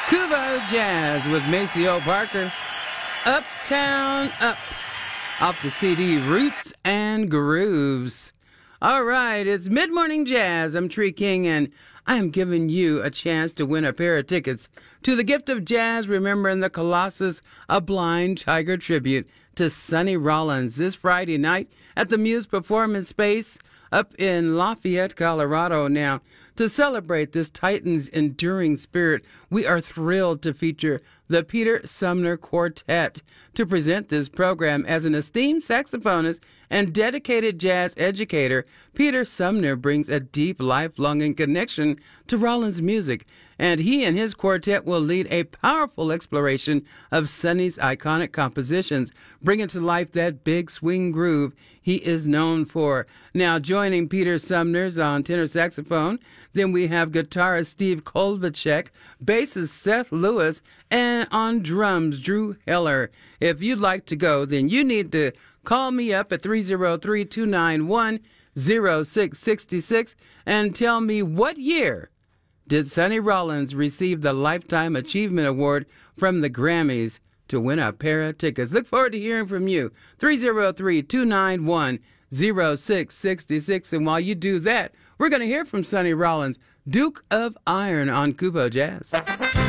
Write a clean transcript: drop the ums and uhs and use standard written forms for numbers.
Kubo Jazz with Maceo Parker. Uptown Up. Off the CD Roots and Grooves. All right, it's Mid-Morning Jazz. I'm Tree King, and I am giving you a chance to win a pair of tickets to the Gift of Jazz, remembering the Colossus, a Blind Tiger tribute to Sonny Rollins this Friday night at the Muse Performance Space up in Lafayette, Colorado. Now, to celebrate this Titan's enduring spirit, we are thrilled to feature the Peter Sumner Quartet to present this program. As an esteemed saxophonist and dedicated jazz educator, Peter Sumner brings a deep, lifelong connection to Rollins music, and he and his quartet will lead a powerful exploration of Sonny's iconic compositions, bringing to life that big swing groove he is known for. Now, joining Peter Sumner's on tenor saxophone, then we have guitarist Steve Kolbachek, bassist Seth Lewis, and on drums, Drew Heller. If you'd like to go, then you need to call me up at 303-291-0666 and tell me what year did Sonny Rollins receive the Lifetime Achievement Award from the Grammys to win a pair of tickets. Look forward to hearing from you. 303-291-0666. And while you do that, we're going to hear from Sonny Rollins, Duke of Iron on Kubo Jazz.